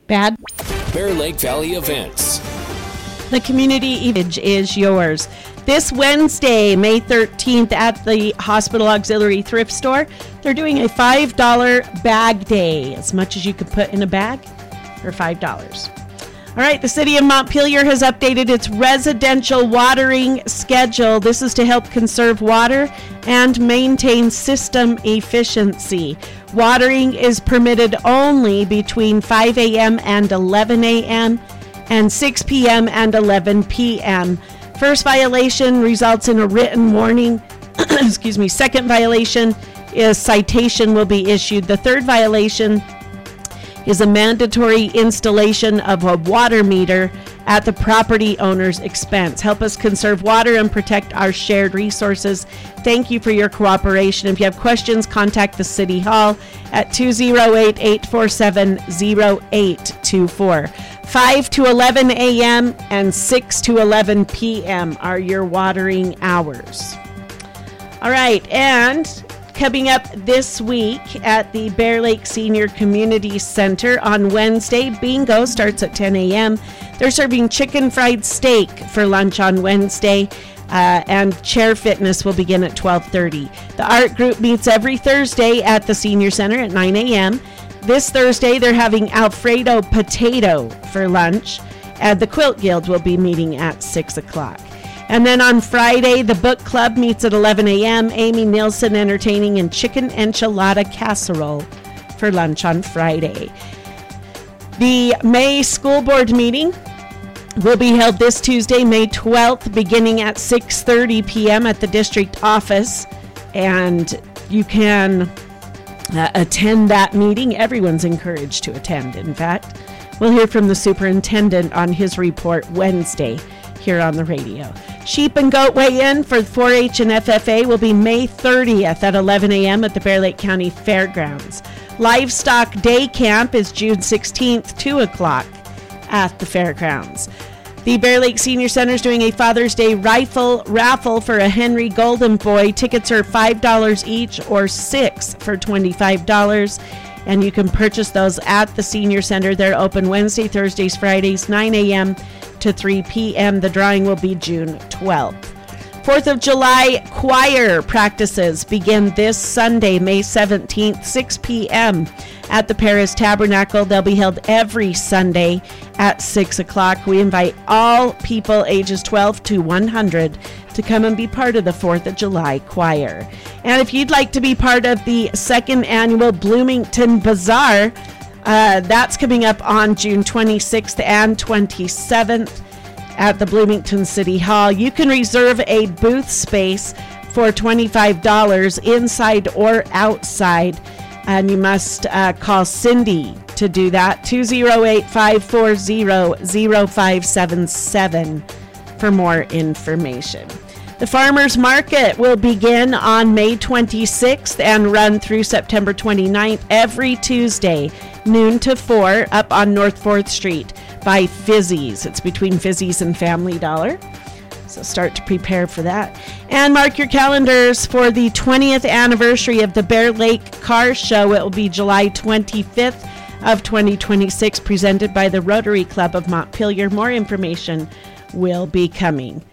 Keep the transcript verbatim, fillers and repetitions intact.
Bad? Bear Lake Valley events. The community event is yours. This Wednesday, May thirteenth, at the Hospital Auxiliary Thrift Store, they're doing a five dollars bag day, as much as you can put in a bag for five dollars. All right, the city of Montpelier has updated its residential watering schedule. This is to help conserve water and maintain system efficiency. Watering is permitted only between five a.m. and eleven a.m. and six p.m. and eleven p.m. First violation results in a written warning. Excuse me. Second violation is citation will be issued. The third violation is a mandatory installation of a water meter at the property owner's expense. Help us conserve water and protect our shared resources. Thank you for your cooperation. If you have questions, contact the City Hall at two oh eight, eight four seven, oh eight two four. five to eleven a.m. and six to eleven p.m. are your watering hours. All right, and coming up this week at the Bear Lake Senior Community Center on Wednesday, bingo starts at ten a.m. They're serving chicken fried steak for lunch on Wednesday, uh, and chair fitness will begin at twelve thirty. The art group meets every Thursday at the Senior Center at nine a.m. This Thursday, they're having Alfredo potato for lunch, and the Quilt Guild will be meeting at six o'clock. And then on Friday, the book club meets at eleven a.m. Amy Nielsen entertaining in chicken enchilada casserole for lunch on Friday. The May school board meeting will be held this Tuesday, May twelfth, beginning at six thirty p.m. at the district office. And you can uh, attend that meeting. Everyone's encouraged to attend, in fact. We'll hear from the superintendent on his report Wednesday here on the radio. Sheep and goat weigh-in for four H and F F A will be May thirtieth at eleven a.m. at the Bear Lake County Fairgrounds. Livestock Day Camp is June sixteenth, two o'clock at the Fairgrounds. The Bear Lake Senior Center is doing a Father's Day rifle raffle for a Henry Golden Boy. Tickets are five dollars each or six for twenty-five dollars. And you can purchase those at the Senior Center. They're open Wednesday, Thursdays, Fridays, nine a.m. to three p.m. The drawing will be June twelfth. fourth of July choir practices begin this Sunday, May seventeenth, six p.m. at the Paris Tabernacle. They'll be held every Sunday at six o'clock. We invite all people ages twelve to one hundred to come and be part of the fourth of July choir. And if you'd like to be part of the second annual Bloomington Bazaar, uh, that's coming up on June twenty-sixth and twenty-seventh at the Bloomington City Hall. You can reserve a booth space for twenty-five dollars inside or outside, and you must uh, call Cindy to do that, two oh eight, five four zero, zero five seven seven for more information. The Farmers Market will begin on May twenty-sixth and run through September twenty-ninth every Tuesday, noon to four, up on North fourth Street by Fizzy's. It's between Fizzy's and Family Dollar. So start to prepare for that. And mark your calendars for the twentieth anniversary of the Bear Lake Car Show. It will be July twenty-fifth of twenty twenty-six, presented by the Rotary Club of Montpelier. More information will be coming.